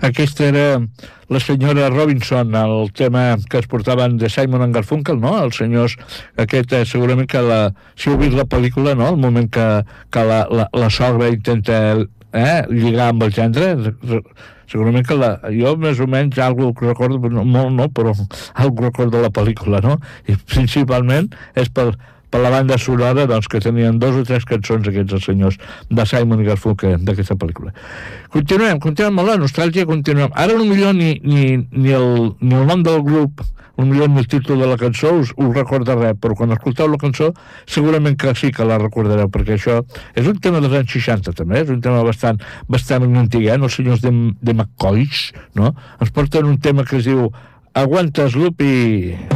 Aquesta era la senyora Robinson, el tema que es portaven de Simon & Garfunkel, no? Els senyors, aquest segurament que si heu vist la pel·lícula, no? El moment que la sogra intenta lligar amb el gendre, segurament que jo més o menys algo que recordo, molt no, però algo recordo de la pel·lícula, no? I principalment és per la banda sonora, doncs, que tenien 2 o 3 cançons aquests els senyors de Simon & Garfunkel d'aquesta pel·lícula. Continuem amb la nostàlgia, continuem. Ara potser ni el nom del grup, potser ni el títol de la cançó us recorda res, però quan escolteu la cançó segurament que sí que la recordareu, perquè això és un tema dels anys 60 també, és un tema bastant antic, els senyors de McCoys, no? Ens porten un tema que es diu Aguanta Sloopy.